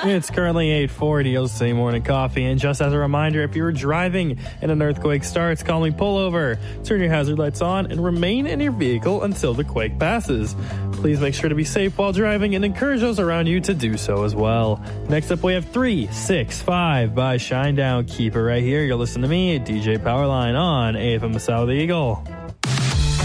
It's currently 8:40, OC Morning Coffee. And just as a reminder, if you're driving and an earthquake starts, calmly pull over, turn your hazard lights on, and remain in your vehicle until the quake passes. Please make sure to be safe while driving and encourage those around you to do so as well. Next up, we have 365 by Shinedown. Keep it right here. You're listening to me, DJ Powerline on AFM South Eagle.